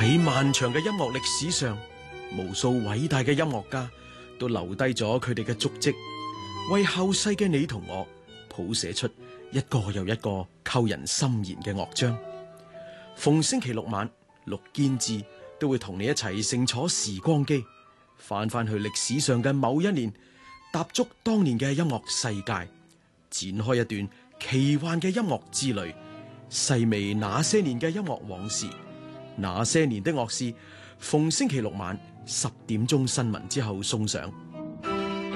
喺漫長嘅音樂歷史上，無數偉大嘅音樂家都留低咗佢哋嘅足跡，為後世嘅你同我譜寫出一個又一個扣人心弦嘅樂章。逢星期六晚，陸堅志都會同你一齊乘坐時光機，翻去歷史上嘅某一年，踏足當年嘅音樂世界，展開一段奇幻嘅音樂之旅，細味那些年嘅音樂往事。那些年的樂事，逢星期六晚10點鐘新聞之後送上。